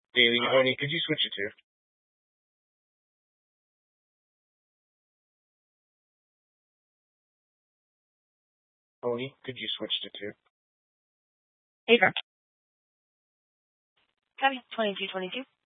Daily, Oni, could you switch it to? Oni, could you switch to 2? Ava. Copy, 2222.